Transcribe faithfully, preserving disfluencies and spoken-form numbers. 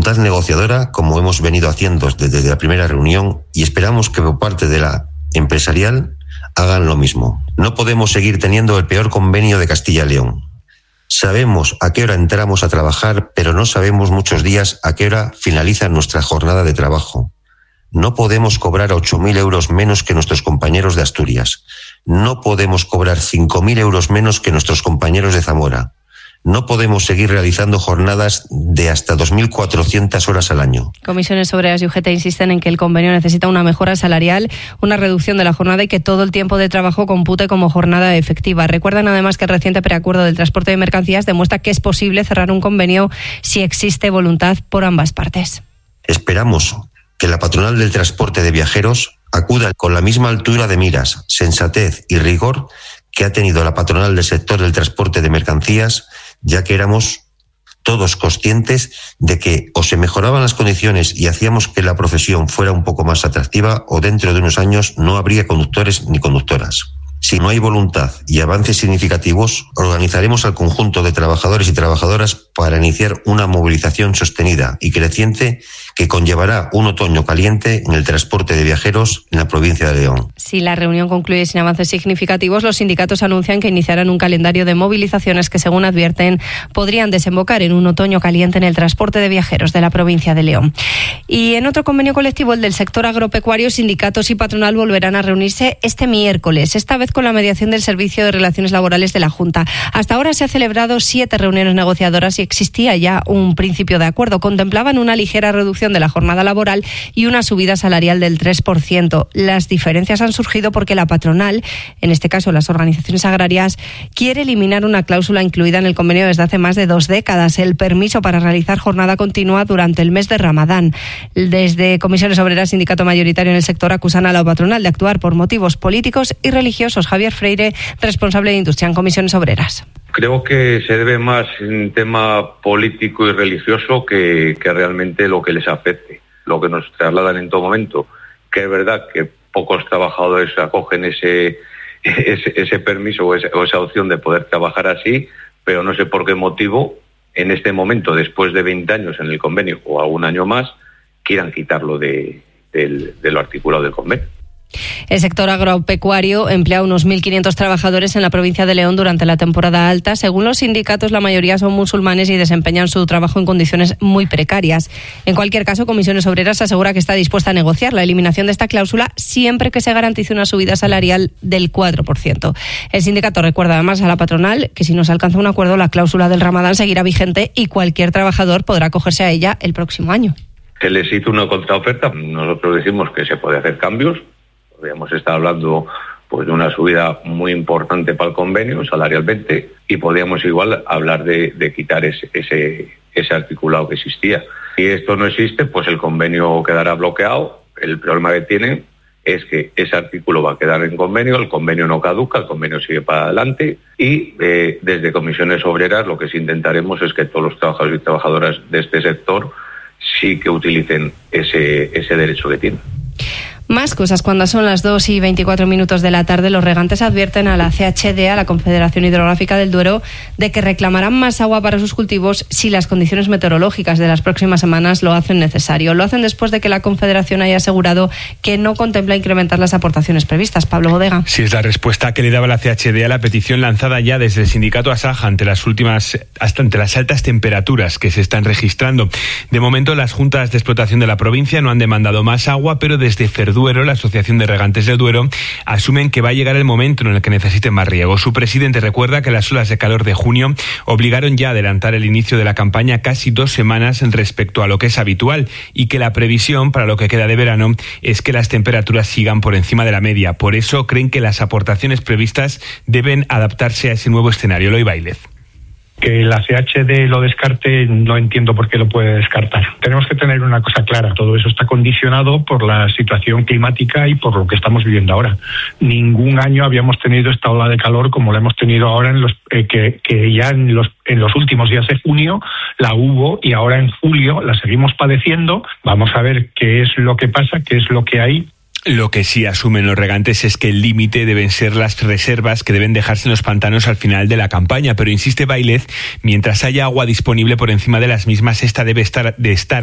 voluntad negociadora, como hemos venido haciendo desde la primera reunión, y esperamos que por parte de la empresarial hagan lo mismo. No podemos seguir teniendo el peor convenio de Castilla y León. Sabemos a qué hora entramos a trabajar, pero no sabemos muchos días a qué hora finaliza nuestra jornada de trabajo. No podemos cobrar ocho mil euros menos que nuestros compañeros de Asturias. No podemos cobrar cinco mil euros menos que nuestros compañeros de Zamora. No podemos seguir realizando jornadas de hasta dos mil cuatrocientas horas al año. Comisiones Obreras y U G T insisten en que el convenio necesita una mejora salarial, una reducción de la jornada y que todo el tiempo de trabajo compute como jornada efectiva. Recuerdan además que el reciente preacuerdo del transporte de mercancías demuestra que es posible cerrar un convenio si existe voluntad por ambas partes. Esperamos que la patronal del transporte de viajeros acuda con la misma altura de miras, sensatez y rigor que ha tenido la patronal del sector del transporte de mercancías, ya que éramos todos conscientes de que o se mejoraban las condiciones y hacíamos que la profesión fuera un poco más atractiva, o dentro de unos años no habría conductores ni conductoras. Si no hay voluntad y avances significativos, organizaremos al conjunto de trabajadores y trabajadoras para iniciar una movilización sostenida y creciente que conllevará un otoño caliente en el transporte de viajeros en la provincia de León. Si la reunión concluye sin avances significativos, los sindicatos anuncian que iniciarán un calendario de movilizaciones que, según advierten, podrían desembocar en un otoño caliente en el transporte de viajeros de la provincia de León. Y en otro convenio colectivo, el del sector agropecuario, sindicatos y patronal volverán a reunirse este miércoles, esta vez con la mediación del Servicio de Relaciones Laborales de la Junta. Hasta ahora se han celebrado siete reuniones negociadoras y existía ya un principio de acuerdo. Contemplaban una ligera reducción de la jornada laboral y una subida salarial del tres por ciento. Las diferencias han surgido porque la patronal, en este caso las organizaciones agrarias, quiere eliminar una cláusula incluida en el convenio desde hace más de dos décadas, el permiso para realizar jornada continua durante el mes de Ramadán. Desde Comisiones Obreras, sindicato mayoritario en el sector, acusan a la patronal de actuar por motivos políticos y religiosos. Javier Freire, responsable de Industria en Comisiones Obreras. Creo que se debe más en tema político y religioso que, que realmente lo que les afecte. Lo que nos trasladan en todo momento, que es verdad que pocos trabajadores acogen ese, ese, ese permiso o, ese, o esa opción de poder trabajar así, pero no sé por qué motivo, en este momento, después de veinte años en el convenio o algún año más, quieran quitarlo de, de, de lo articulado del convenio. El sector agropecuario emplea unos mil quinientos trabajadores en la provincia de León durante la temporada alta. Según los sindicatos, la mayoría son musulmanes y desempeñan su trabajo en condiciones muy precarias. En cualquier caso, Comisiones Obreras asegura que está dispuesta a negociar la eliminación de esta cláusula siempre que se garantice una subida salarial del cuatro por ciento. El sindicato recuerda además a la patronal que si no se alcanza un acuerdo, la cláusula del Ramadán seguirá vigente y cualquier trabajador podrá acogerse a ella el próximo año. Se les hizo una contraoferta. Nosotros decimos que se puede hacer cambios. Podríamos estar hablando pues de una subida muy importante para el convenio, salarialmente, y podríamos igual hablar de, de quitar ese, ese, ese articulado que existía. Si esto no existe, pues el convenio quedará bloqueado. El problema que tienen es que ese artículo va a quedar en convenio, el convenio no caduca, el convenio sigue para adelante, y eh, desde Comisiones Obreras lo que sí intentaremos es que todos los trabajadores y trabajadoras de este sector sí que utilicen ese, ese derecho que tienen. Más cosas. Cuando son las dos y veinticuatro minutos de la tarde, los regantes advierten a la C H D, a la Confederación Hidrográfica del Duero, de que reclamarán más agua para sus cultivos si las condiciones meteorológicas de las próximas semanas lo hacen necesario. Lo hacen después de que la Confederación haya asegurado que no contempla incrementar las aportaciones previstas. Pablo Bodega. Sí, es la respuesta que le daba la C H D a la petición lanzada ya desde el sindicato Asaja ante las últimas, hasta ante las altas temperaturas que se están registrando. De momento, las juntas de explotación de la provincia no han demandado más agua, pero desde Ferduero, la Asociación de Regantes del Duero, asumen que va a llegar el momento en el que necesiten más riego. Su presidente recuerda que las olas de calor de junio obligaron ya a adelantar el inicio de la campaña casi dos semanas respecto a lo que es habitual y que la previsión para lo que queda de verano es que las temperaturas sigan por encima de la media. Por eso creen que las aportaciones previstas deben adaptarse a ese nuevo escenario. Eloy Bailez. Que la C H D lo descarte, no entiendo por qué lo puede descartar. Tenemos que tener una cosa clara, todo eso está condicionado por la situación climática y por lo que estamos viviendo ahora. Ningún año habíamos tenido esta ola de calor como la hemos tenido ahora, en los eh, que, que ya en los, en los últimos días de junio la hubo y ahora en julio la seguimos padeciendo. Vamos a ver qué es lo que pasa, qué es lo que hay. Lo que sí asumen los regantes es que el límite deben ser las reservas que deben dejarse en los pantanos al final de la campaña, pero insiste Bailez, mientras haya agua disponible por encima de las mismas, esta debe estar de estar